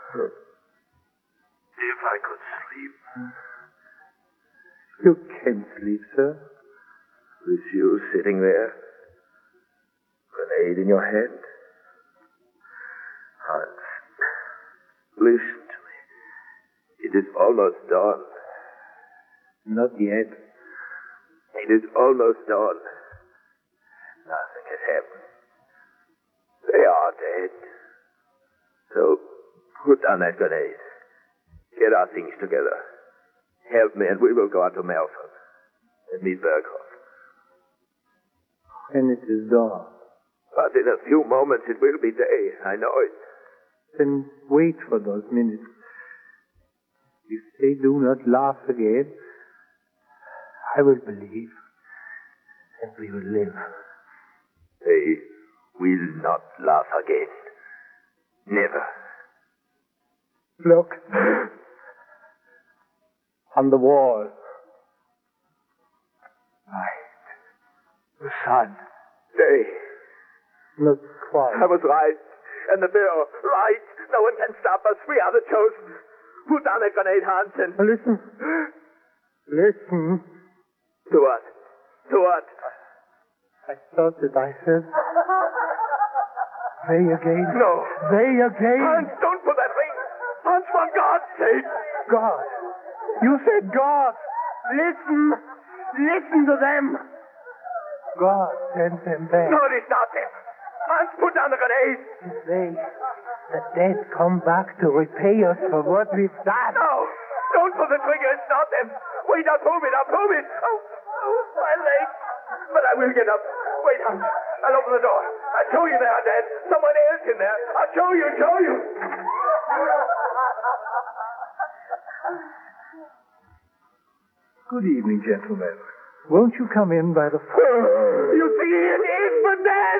If I could sleep. You can sleep, sir. With you sitting there, grenade in your hand. Hans, listen to me. It is almost dawn. Not yet. It is almost dawn. Nothing has happened. They are dead. So, put down that grenade. Get our things together. Help me and we will go out to Melford and meet Berghoff. And it is dawn. But in a few moments it will be day. I know it. Then wait for those minutes. If they do not laugh again, I will believe, and we will live. They will not laugh again. Never. Look. On the wall. Right. The sun. Day. Not quite. I was right. And the bill. Right. No one can stop us. We are the chosen. Put down that grenade, Hans, and... Listen. Listen. To what? To what? I thought that I said... They again. No. They again. Hans, don't pull that ring. Hans, for God's sake. God. You said God. Listen. Listen to them. God sent them back. No, it is not them. Hans, put down the grenade. They, the dead, come back to repay us for what we've done. No. Don't pull the trigger. It's not them. Wait, I'll prove it. I'll prove it. Oh, my leg. But I will get up. Wait, Hans. I'll open the door. I'll show you they are dead. Someone else in there. I'll show you. Good evening, gentlemen. Won't you come in by the fire? You see, it is for dead.